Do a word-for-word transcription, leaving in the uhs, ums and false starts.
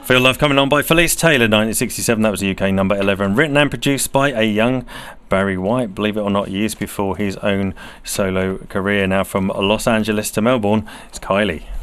Feel Love coming on by Felice Taylor, nineteen sixty-seven. That was a U K number eleven. Written and produced by a young Barry White, believe it or not, years before his own solo career. Now from Los Angeles to Melbourne, it's Kylie.